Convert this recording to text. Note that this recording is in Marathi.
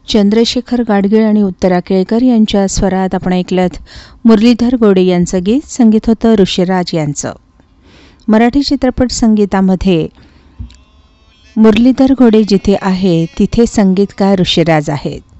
चंद्रशेखर गाडगीळ आणि उत्तरा केळकर यांच्या स्वरात आपण ऐकलत मुरलीधर गोडे यांचं गीत. संगीत होतं ऋषिराज यांचं. मराठी चित्रपट संगीतामध्ये मुरलीधर घोडे जिथे आहे तिथे संगीतकार ऋषिराज आहेत.